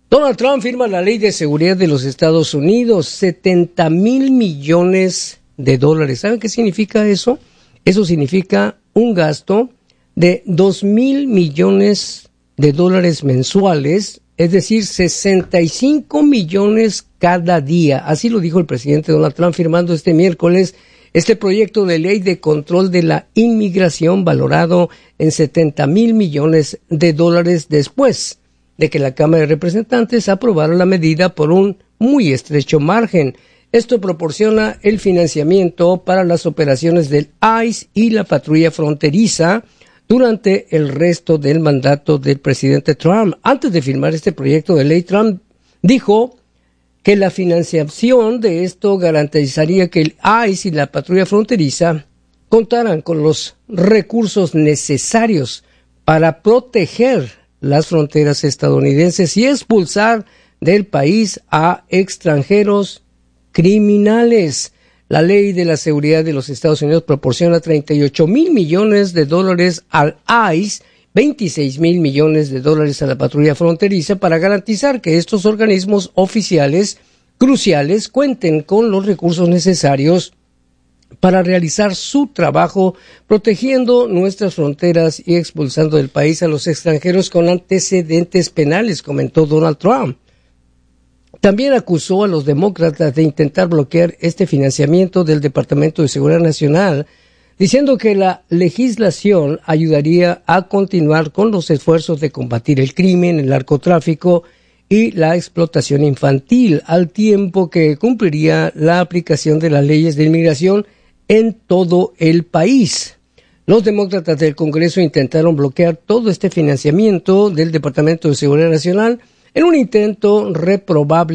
Donald Trump firma la Ley de Seguridad de los Estados Unidos, $70,000 millones. ¿Saben qué significa eso? Eso significa un gasto de $2,000 millones mensuales, es decir, 65 millones cada día. Así lo dijo el presidente Donald Trump firmando este miércoles este proyecto de ley de control de la inmigración valorado en $70,000 millones después de que la Cámara de Representantes aprobara la medida por un muy estrecho margen. Esto proporciona el financiamiento para las operaciones del ICE y la patrulla fronteriza durante el resto del mandato del presidente Trump. Antes de firmar este proyecto de ley, Trump dijo que la financiación de esto garantizaría que el ICE y la patrulla fronteriza contaran con los recursos necesarios para proteger las fronteras estadounidenses y expulsar del país a extranjeros criminales. La Ley de la Seguridad de los Estados Unidos proporciona $38,000 millones al ICE, $26,000 millones a la patrulla fronteriza para garantizar que estos organismos oficiales cruciales cuenten con los recursos necesarios para realizar su trabajo protegiendo nuestras fronteras y expulsando del país a los extranjeros con antecedentes penales, comentó Donald Trump. También acusó a los demócratas de intentar bloquear este financiamiento del Departamento de Seguridad Nacional, diciendo que la legislación ayudaría a continuar con los esfuerzos de combatir el crimen, el narcotráfico y la explotación infantil, al tiempo que cumpliría la aplicación de las leyes de inmigración en todo el país. Los demócratas del Congreso intentaron bloquear todo este financiamiento del Departamento de Seguridad Nacional en un intento reprobable